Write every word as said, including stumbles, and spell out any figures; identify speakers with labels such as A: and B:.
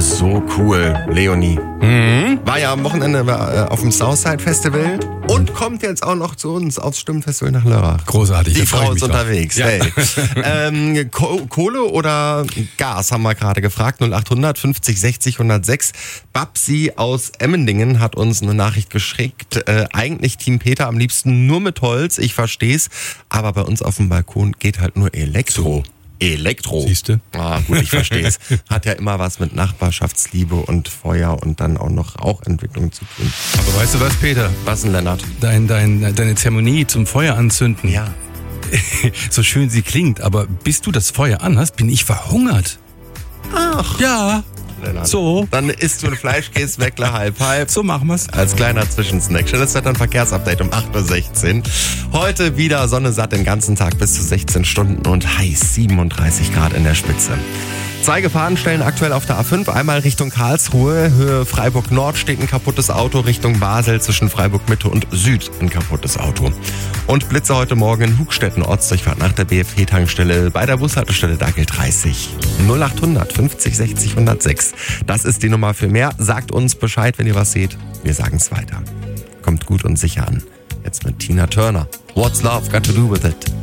A: so cool, Leonie.
B: Mhm.
A: War ja am Wochenende war, äh, auf dem Southside Festival und kommt jetzt auch noch zu uns aufs Stimmenfestival nach Lörrach.
B: Großartig.
A: Die
B: da freu ich
A: Frau
B: mich
A: ist
B: drauf.
A: unterwegs.
B: Ja.
A: Hey. ähm, Ko- Kohle oder Gas haben wir gerade gefragt. null acht hundert fünfzig sechzig hundertsechs. Babsi aus Emmendingen hat uns eine Nachricht geschickt. Äh, eigentlich Team Peter am liebsten nur mit Holz. Ich versteh's. Aber bei uns auf dem Balkon geht halt nur Elektro. Elektro.
B: Siehste?
A: Ah, gut, ich verstehe es. Hat ja immer was mit Nachbarschaftsliebe und Feuer und dann auch noch Rauchentwicklung zu tun.
B: Aber weißt du was, Peter?
A: Was denn, Lennart?
B: Dein, dein, deine Zeremonie zum Feuer anzünden.
A: Ja.
B: So schön sie klingt, aber bis du das Feuer anhast, bin ich verhungert.
A: Ach,
B: Ja,
A: Lennart.
B: so.
A: Dann isst du ein Fleischkäse, Weckler, halb, halb.
B: So machen wir's.
A: Als kleiner Zwischensnack. Schönes Wetter- und Verkehrsupdate um acht Uhr sechzehn. Heute wieder Sonne satt den ganzen Tag bis zu sechzehn Stunden und heiß siebenunddreißig Grad in der Spitze. Zwei Gefahrenstellen aktuell auf der A fünf. Einmal Richtung Karlsruhe, Höhe Freiburg Nord steht ein kaputtes Auto. Richtung Basel zwischen Freiburg Mitte und Süd ein kaputtes Auto. Und Blitze heute Morgen in Hugstetten, Ortsdurchfahrt nach der B F P-Tankstelle. Bei der Bushaltestelle da gilt dreißig. null acht hundert fünfzig sechzig hundertsechs. Das ist die Nummer für mehr. Sagt uns Bescheid, wenn ihr was seht. Wir sagen's weiter. Kommt gut und sicher an. Jetzt mit Tina Turner. What's Love Got to Do With It?